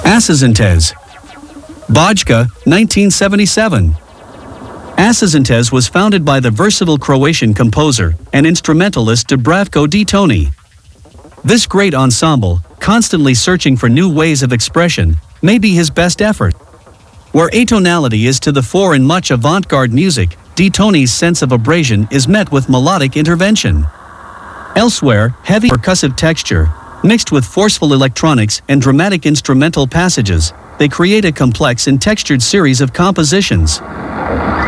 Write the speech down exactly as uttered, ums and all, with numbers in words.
Asizentes. Bajka, nineteen seventy-seven. Asizentes was founded by the versatile Croatian composer and instrumentalist Dubravko D. Toni. This great ensemble, constantly searching for new ways of expression, may be his best effort. Where atonality is to the fore in much avant-garde music, D. Toni's sense of abrasion is met with melodic intervention. Elsewhere, heavy percussive texture, mixed with forceful electronics and dramatic instrumental passages, they create a complex and textured series of compositions.